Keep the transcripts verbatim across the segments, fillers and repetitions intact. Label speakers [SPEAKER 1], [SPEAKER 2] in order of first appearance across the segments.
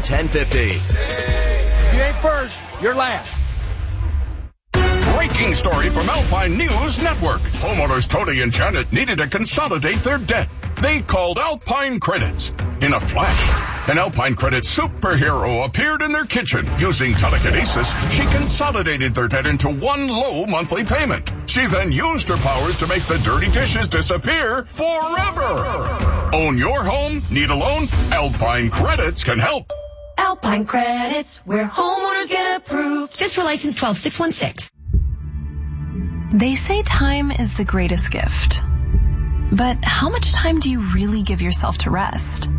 [SPEAKER 1] ten fifty.
[SPEAKER 2] If you ain't first, you're last.
[SPEAKER 3] Breaking story from Alpine News Network. Homeowners Tony and Janet needed to consolidate their debt. They called Alpine Credits. In a flash, an Alpine Credits superhero appeared in their kitchen. Using telekinesis, she consolidated their debt into one low monthly payment. She then used her powers to make the dirty dishes disappear forever. Own your home? Need a loan? Alpine Credits can help.
[SPEAKER 4] Alpine Credits, where homeowners get approved. Just for license twelve six one six.
[SPEAKER 5] They say time is the greatest gift. But how much time do you really give yourself to rest?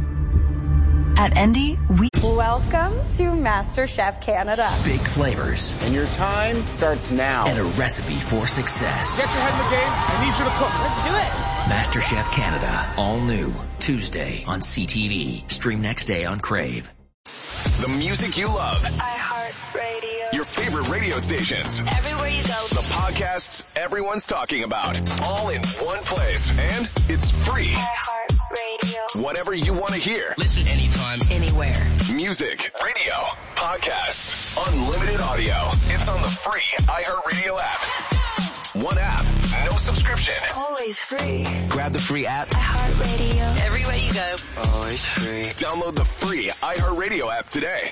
[SPEAKER 5] At Endy, we...
[SPEAKER 6] Welcome to MasterChef Canada.
[SPEAKER 7] Big flavors.
[SPEAKER 8] And your time starts now.
[SPEAKER 7] And a recipe for success.
[SPEAKER 2] Get your head in the game. I need you to cook.
[SPEAKER 7] Let's do it. MasterChef Canada. All new. Tuesday on C T V. Stream next day on Crave.
[SPEAKER 9] The music you love.
[SPEAKER 10] iHeartRadio.
[SPEAKER 9] Your favorite radio stations.
[SPEAKER 10] Everywhere you go.
[SPEAKER 9] The podcasts everyone's talking about. All in one place. And it's free.
[SPEAKER 10] iHeartRadio.
[SPEAKER 9] Whatever you want to hear.
[SPEAKER 7] Listen anytime, anywhere.
[SPEAKER 9] Music, radio, podcasts, unlimited audio. It's on the free iHeartRadio app. One app, no subscription.
[SPEAKER 10] Always free.
[SPEAKER 7] Grab the free app.
[SPEAKER 10] iHeartRadio. Everywhere you go.
[SPEAKER 7] Always free.
[SPEAKER 9] Download the free iHeartRadio app today.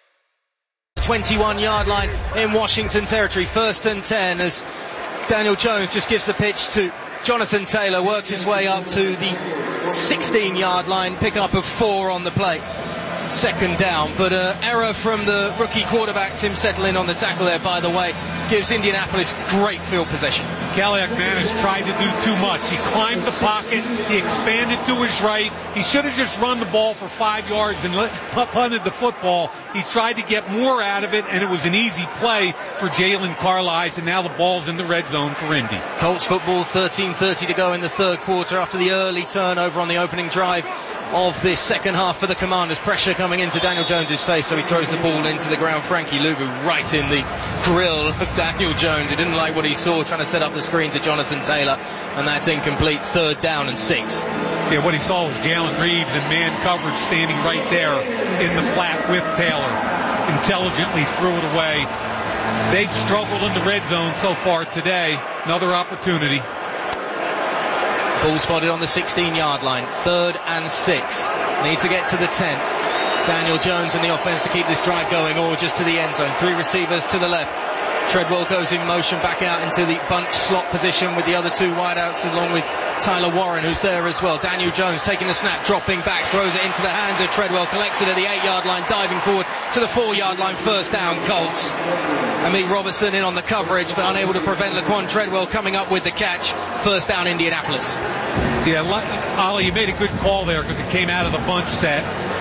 [SPEAKER 11] twenty-one yard line in Washington territory. First and ten as Daniel Jones just gives the pitch to Jonathan Taylor, works his way up to the sixteen yard line, pick up of four on the play. Second down, but uh, error from the rookie quarterback. Tim settling on the tackle there, by the way, gives Indianapolis great field possession.
[SPEAKER 12] Cadillac Manis tried to do too much. He climbed the pocket, he expanded to his right. He should have just run the ball for five yards and let, punted the football. He tried to get more out of it, and it was an easy play for Jalen Carlisle, and now the ball's in the red zone for Indy.
[SPEAKER 11] Colts football, thirteen thirty to go in the third quarter after the early turnover on the opening drive of this second half for the Commanders. Pressure coming into Daniel Jones' face, so he throws the ball into the ground. Frankie Luvu right in the grill of Daniel Jones. He didn't like what he saw, trying to set up the screen to Jonathan Taylor, and that's incomplete. Third down and six.
[SPEAKER 12] Yeah, what he saw was Jalen Reeves in man coverage standing right there in the flat with Taylor. Intelligently threw it away. They've struggled in the red zone so far today. Another opportunity.
[SPEAKER 11] Ball spotted on the sixteen yard line. Third and six. Need to get to the ten. Daniel Jones and the offense to keep this drive going, or just to the end zone. Three receivers to the left. Treadwell goes in motion back out into the bunch slot position with the other two wideouts, along with Tyler Warren, who's there as well. Daniel Jones taking the snap, dropping back, throws it into the hands of Treadwell, collects it at the eight yard line, diving forward to the four yard line. First down, Colts. Amit Robertson in on the coverage, but unable to prevent Laquan Treadwell coming up with the catch. First down, Indianapolis.
[SPEAKER 12] Yeah, Ollie, you made a good call there because it came out of the bunch set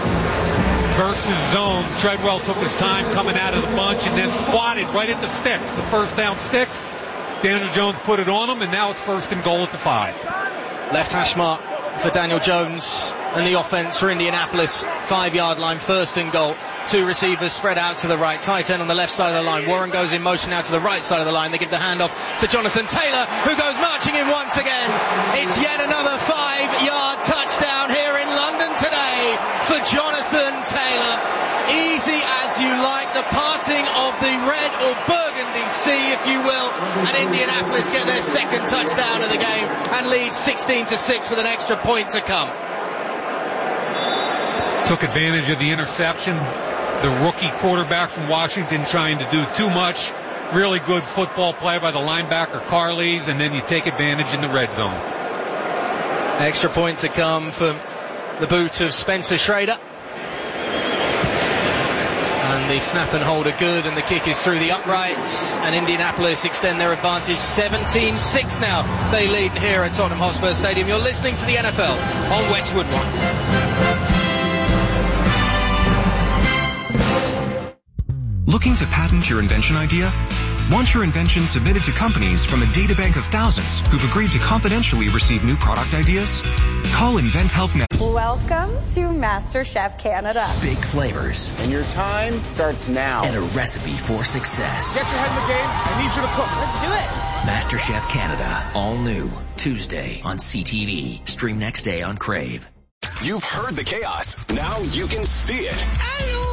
[SPEAKER 12] versus zone. Treadwell took his time coming out of the bunch and then squatted right at the sticks. The first down sticks. Daniel Jones put it on him, and now it's first and goal at the five.
[SPEAKER 11] Left hash mark for Daniel Jones and the offense for Indianapolis. Five yard line, first and goal. Two receivers spread out to the right. Tight end on the left side of the line. Warren goes in motion now to the right side of the line. They give the handoff to Jonathan Taylor, who goes marching in once again. It's yet another five yard touchdown here in London today for Jonathan Taylor. Easy as you like, the parting of the red or burgundy sea, if you will, and Indianapolis get their second touchdown of the game and lead sixteen to six with an extra point to come.
[SPEAKER 12] Took advantage of the interception. The rookie quarterback from Washington trying to do too much. Really good football play by the linebacker Carlisle, and then you take advantage in the red zone.
[SPEAKER 11] Extra point to come from the boot of Spencer Schrader. And the snap and hold are good, and the kick is through the uprights, and Indianapolis extend their advantage seventeen six now. They lead here at Tottenham Hotspur Stadium. You're listening to the N F L on Westwood One.
[SPEAKER 13] Looking to patent your invention idea? Want your invention submitted to companies from a databank of thousands who've agreed to confidentially receive new product ideas? Call InventHelp now.
[SPEAKER 6] Welcome to MasterChef Canada.
[SPEAKER 7] Big flavors.
[SPEAKER 8] And your time starts now.
[SPEAKER 7] And a recipe for success.
[SPEAKER 2] Get your head in the game. I need you to cook.
[SPEAKER 10] Let's do it.
[SPEAKER 7] MasterChef Canada. All new. Tuesday on C T V. Stream next day on Crave.
[SPEAKER 9] You've heard the chaos. Now you can see it.